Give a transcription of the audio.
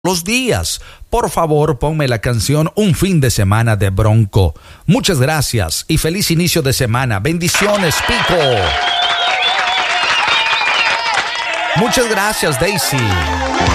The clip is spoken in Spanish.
los días. Por favor, ponme la canción Un fin de semana de Bronco. Muchas gracias y feliz inicio de semana. Bendiciones, Pico. Muchas gracias, Daisy.